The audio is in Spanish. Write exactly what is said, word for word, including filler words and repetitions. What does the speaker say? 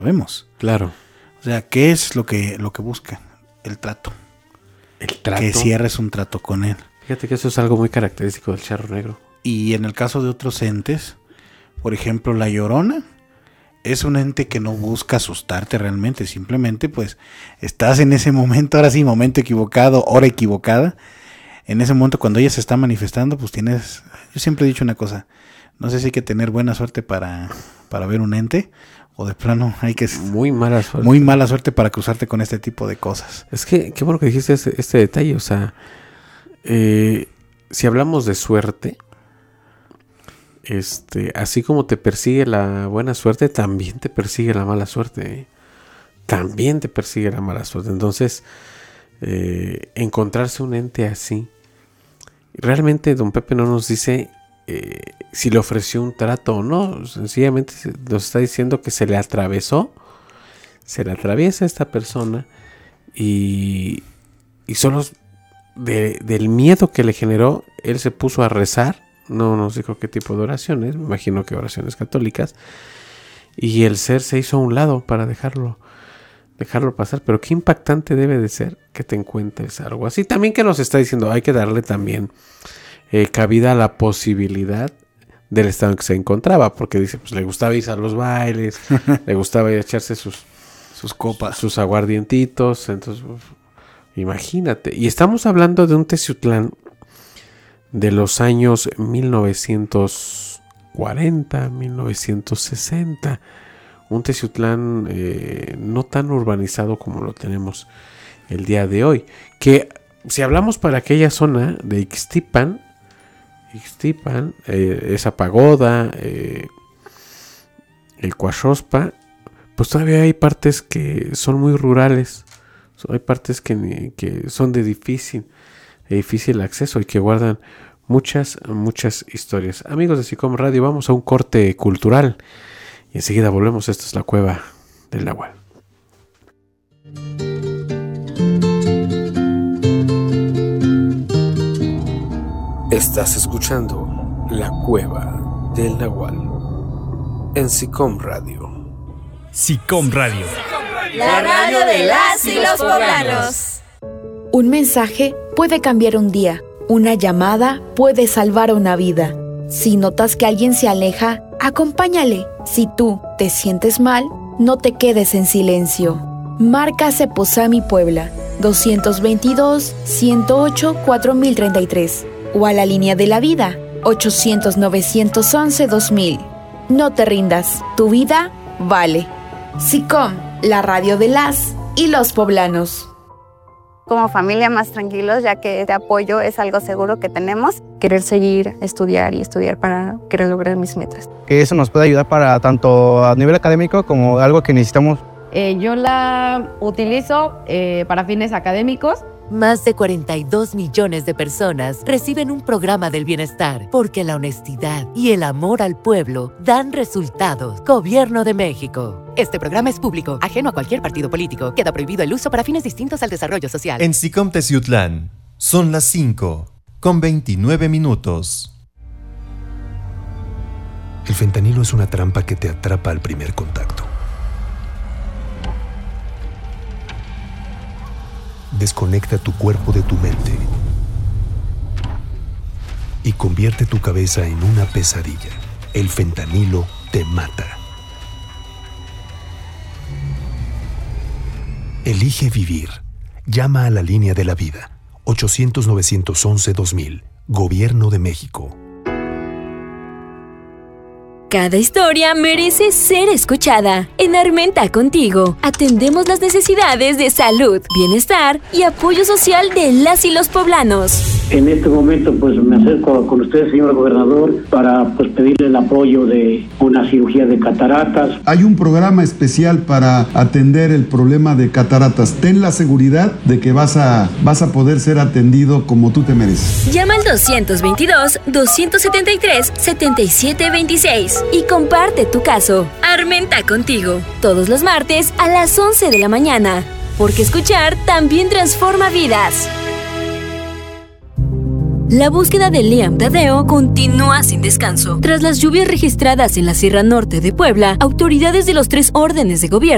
Vemos. Claro. O sea, ¿qué es lo que, lo que busca? El trato. El trato. Que cierres un trato con él. Fíjate que eso es algo muy característico del charro negro. Y en el caso de otros entes, por ejemplo, la Llorona es un ente que no busca asustarte realmente, simplemente pues estás en ese momento, ahora sí, momento equivocado, hora equivocada. En ese momento cuando ella se está manifestando, pues tienes, yo siempre he dicho una cosa, no sé si hay que tener buena suerte para, para ver un ente, o de plano hay que... Muy mala suerte. Muy mala suerte para cruzarte con este tipo de cosas. Es que, qué bueno que dijiste este, este detalle, o sea, eh, si hablamos de suerte... Este, así como te persigue la buena suerte, también te persigue la mala suerte, ¿eh? También te persigue la mala suerte. Entonces, eh, encontrarse un ente así, realmente don Pepe no nos dice eh, si le ofreció un trato o no. Sencillamente nos está diciendo que se le atravesó, se le atraviesa a esta persona y, y solo de, del miedo que le generó, él se puso a rezar. No nos dijo qué tipo de oraciones, me imagino que oraciones católicas. Y el ser se hizo a un lado para dejarlo, dejarlo pasar. Pero qué impactante debe de ser que te encuentres algo así. También que nos está diciendo, hay que darle también eh, cabida a la posibilidad del estado en que se encontraba. Porque dice, pues le gustaba ir a los bailes, le gustaba ir a echarse sus, sus copas, sus aguardientitos. Entonces, uf, imagínate. Y estamos hablando de un Teciutlán de los años mil novecientos cuarenta, mil novecientos sesenta, un Teciutlán eh, no tan urbanizado como lo tenemos el día de hoy, que si hablamos para aquella zona de Ixtipan, Ixtipan, eh, esa pagoda, eh, el Cuaxospa, pues todavía hay partes que son muy rurales, hay partes que, que son de difícil difícil acceso y que guardan muchas, muchas historias. Amigos de SICOM Radio, vamos a un corte cultural y enseguida volvemos. Esto es La Cueva del Nahual. Estás escuchando La Cueva del Nahual en SICOM Radio. SICOM Radio. La radio de las y los poblanos. Un mensaje puede cambiar un día. Una llamada puede salvar una vida. Si notas que alguien se aleja, acompáñale. Si tú te sientes mal, no te quedes en silencio. Marca Ceposami Puebla, dos veintidós, ciento ocho, cuatro mil treinta y tres. O a la línea de la vida, ochocientos, novecientos once, dos mil. No te rindas, tu vida vale. SICOM, la radio de las y los poblanos. Como familia más tranquilos, ya que este apoyo es algo seguro que tenemos. Querer seguir, estudiar y estudiar para querer lograr mis metas. Que eso nos puede ayudar para tanto a nivel académico como algo que necesitamos. Eh, yo la utilizo eh, para fines académicos. Más de cuarenta y dos millones de personas reciben un programa del bienestar porque la honestidad y el amor al pueblo dan resultados. Gobierno de México. Este programa es público, ajeno a cualquier partido político. Queda prohibido el uso para fines distintos al desarrollo social. En SICOM Teciutlán son las cinco con veintinueve minutos. El fentanilo es una trampa que te atrapa al primer contacto. Desconecta tu cuerpo de tu mente y convierte tu cabeza en una pesadilla. El fentanilo te mata. Elige vivir. Llama a la línea de la vida. ochocientos, novecientos once, dos mil. Gobierno de México. Cada historia merece ser escuchada. En Armenta Contigo atendemos las necesidades de salud, bienestar y apoyo social de las y los poblanos. En este momento pues me acerco con usted, señor gobernador, para pues pedirle el apoyo de una cirugía de cataratas. Hay un programa especial para atender el problema de cataratas. Ten la seguridad de que vas a, vas a poder ser atendido como tú te mereces. Llama al dos veintidós, doscientos setenta y tres, setenta y siete veintiséis y comparte tu caso. Armenta Contigo, todos los martes a las once de la mañana, porque escuchar también transforma vidas. La búsqueda de Liam Tadeo continúa sin descanso. Tras las lluvias registradas en la Sierra Norte de Puebla, autoridades de los tres órdenes de gobierno